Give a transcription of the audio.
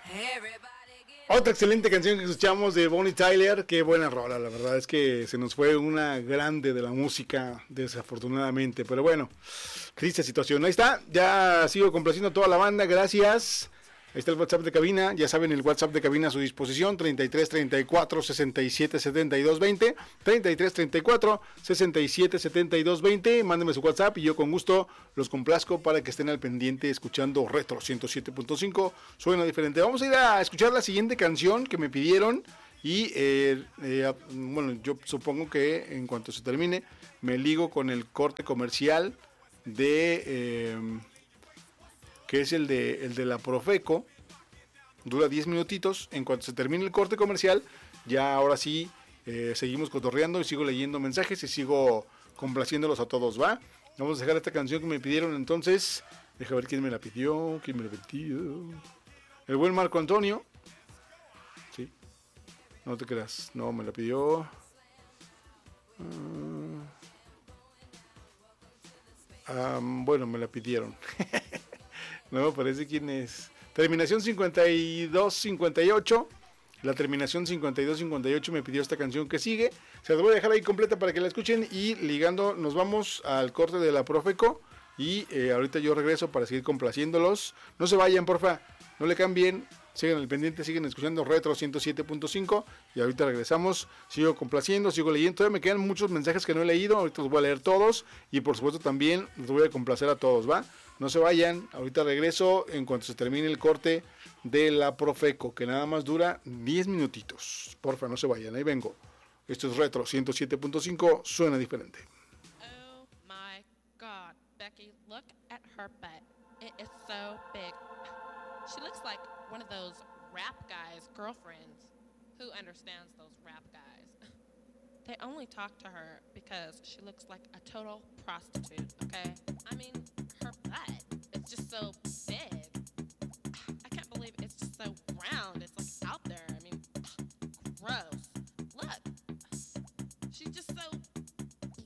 Otra excelente canción que escuchamos de Bonnie Tyler. Qué buena rola, la verdad es que se nos fue una grande de la música, desafortunadamente. Pero bueno, triste situación. Ahí está, ya sigo complaciendo a toda la banda, gracias. Ahí está el WhatsApp de cabina, ya saben, el WhatsApp de cabina a su disposición, 33 34 67 72 20, 33 34 67 72 20, mándenme su WhatsApp y yo con gusto los complazco para que estén al pendiente escuchando Retro 107.5, suena diferente. Vamos a ir a escuchar la siguiente canción que me pidieron y bueno, yo supongo que en cuanto se termine me ligo con el corte comercial de... que es el de la Profeco, dura 10 minutitos, en cuanto se termine el corte comercial, ya ahora sí seguimos cotorreando y sigo leyendo mensajes y sigo complaciéndolos a todos, ¿va? Vamos a dejar esta canción que me pidieron entonces, deja ver quién me la pidió, el buen Marco Antonio, sí, no te creas, no, me la pidió, bueno, me la pidieron. No me parece quién es. Terminación 5258. La terminación 5258 me pidió esta canción que sigue. Se las voy a dejar ahí completa para que la escuchen. Y ligando, nos vamos al corte de la Profeco. Y ahorita yo regreso para seguir complaciéndolos. No se vayan, porfa. No le cambien. Sigan al pendiente, siguen escuchando Retro 107.5. Y ahorita regresamos. Sigo complaciendo, sigo leyendo. Todavía me quedan muchos mensajes que no he leído. Ahorita los voy a leer todos. Y por supuesto también los voy a complacer a todos, ¿va? No se vayan. Ahorita regreso en cuanto se termine el corte de la Profeco, que nada más dura 10 minutitos. Porfa, no se vayan. Ahí vengo. Esto es Retro 107.5. Suena diferente. Oh my God, Becky, look at her butt. It is so big. She looks like one of those rap guys' girlfriends. Who understands those rap guys? They only talk to her because she looks like a total prostitute, okay?